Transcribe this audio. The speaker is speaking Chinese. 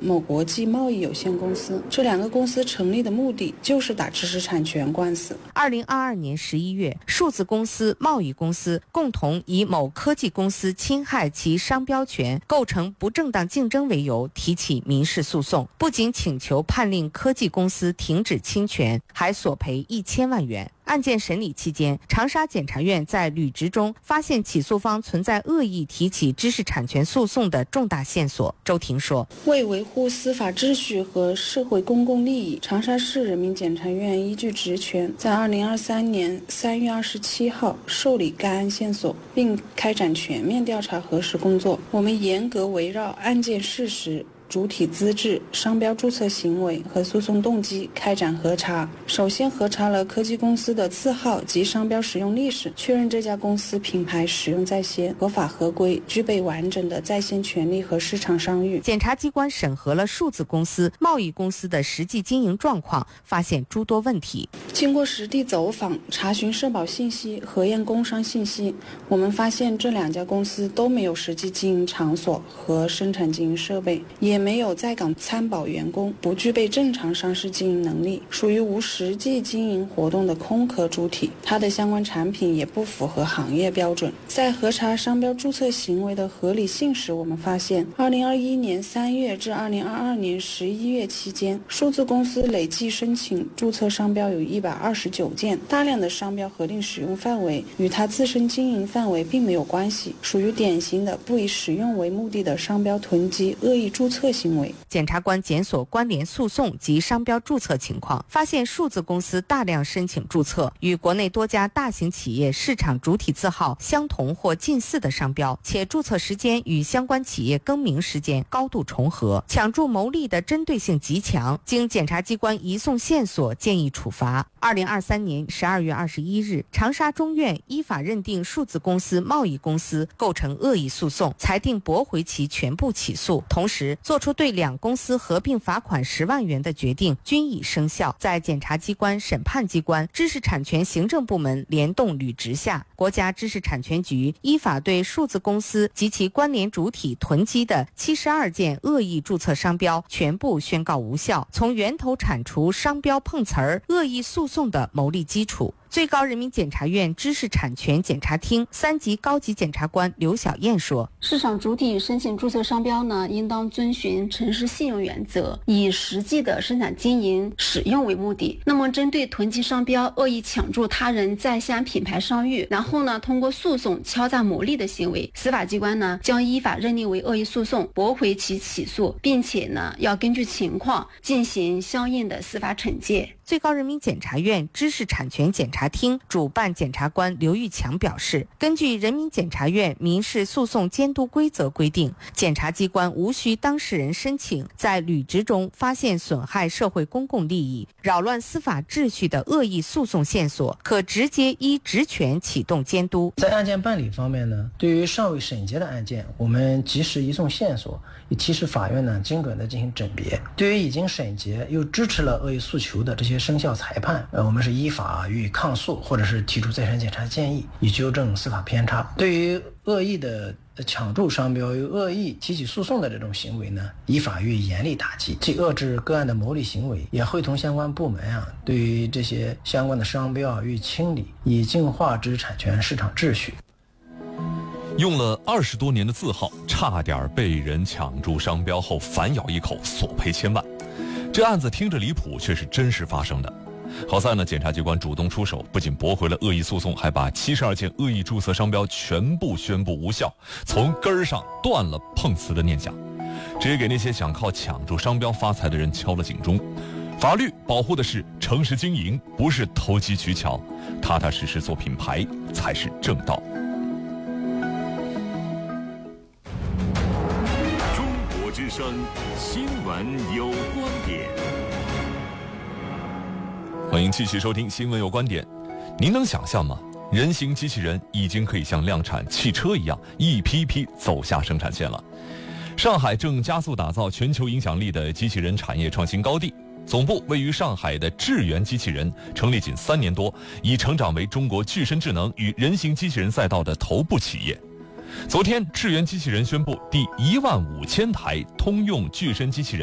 某国际贸易有限公司。这两个公司成立的目的就是打知识产权官司。 2022年11月，数字公司、贸易公司共同以某科技公司侵害其商标权、构成不正当竞争为由提起民事诉讼，不仅请求判令科技公司停止侵权，还索赔1000万元。案件审理期间，长沙检察院在履职中发现起诉方存在恶意提起知识产权诉讼的重大线索。周庭说， 为维护司法秩序和社会公共利益，长沙市人民检察院依据职权，在2023年3月27号受理该案线索，并开展全面调查核实工作。我们严格围绕案件事实、主体资质、商标注册行为和诉讼动机开展核查。首先核查了科技公司的字号及商标使用历史，确认这家公司品牌使用在先、合法合规，具备完整的在线权利和市场商誉。 检察机关审核了数字公司、贸易公司的实际经营状况，发现诸多问题。 经过实地走访、查询社保信息、核验工商信息，我们发现这两家公司都没有实际经营场所和生产经营设备，也没有在岗参保员工，不具备正常上市经营能力，属于无实际经营活动的空壳主体。它的相关产品也不符合行业标准。在核查商标注册行为的合理性时，我们发现2021年3月至2022年11月期间，数字公司累计申请注册商标有129件，大量的商标核定使用范围与它自身经营范围并没有关系，属于典型的不以使用为目的的商标囤积、恶意注册行为。 检察官检索关联诉讼及商标注册情况，发现数字公司大量申请注册与国内多家大型企业市场主体字号相同或近似的商标，且注册时间与相关企业更名时间高度重合，抢注牟利的针对性极强。经检察机关移送线索，建议处罚。2023年12月21日，长沙中院依法认定数字公司、贸易公司构成恶意诉讼，裁定驳回其全部起诉，同时作出对两公司合并罚款10万元的决定，均已生效。在检察机关、审判机关、知识产权行政部门联动履职下，国家知识产权局依法对数字公司及其关联主体囤积的72件恶意注册商标全部宣告无效，从源头铲除商标碰瓷儿、恶意诉讼的牟利基础。最高人民检察院知识产权检察厅3级高级检察官刘晓燕说， 市场主体申请注册商标呢，应当遵循诚实信用原则，以实际的生产经营使用为目的。那么针对囤积商标、恶意抢注他人在线品牌商誉，然后呢通过诉讼敲诈牟利的行为，司法机关呢将依法认定为恶意诉讼，驳回其起诉，并且呢要根据情况进行相应的司法惩戒。 最高人民检察院知识产权检察厅主办检察官刘玉强表示，根据人民检察院民事诉讼监督规则规定，检察机关无需当事人申请，在履职中发现损害社会公共利益、扰乱司法秩序的恶意诉讼线索，可直接依职权启动监督。 在案件办理方面呢，对于尚未审结的案件，我们及时移送线索，也提示法院呢精准的进行甄别。对于已经审结又支持了恶意诉求的这些生效裁判，我们是依法予以抗诉，或者是提出再审检查建议，以纠正司法偏差。对于恶意的抢注商标、有恶意提起诉讼的这种行为呢，依法予以严厉打击，既遏制个案的牟利行为，也会同相关部门对于这些相关的商标予以清理，以净化知识产权市场秩序。 用了20多年的字号，差点被人抢注商标后反咬一口，索赔1000万。这案子听着离谱，却是真实发生的。好在呢，检察机关主动出手，不仅驳回了恶意诉讼，还把72件恶意注册商标全部宣布无效，从根儿上断了碰瓷的念想，这也给那些想靠抢注商标发财的人敲了警钟。法律保护的是诚实经营，不是投机取巧，踏踏实实做品牌才是正道。 中国之声新闻有观点。 欢迎继续收听新闻有观点。您能想象吗？人形机器人已经可以像量产汽车一样，一批批走下生产线了。上海正加速打造全球影响力的机器人产业创新高地，总部位于上海的智源机器人成立仅3年多，已成长为中国具身智能与人形机器人赛道的头部企业。昨天，智源机器人宣布第15000台通用具身机器人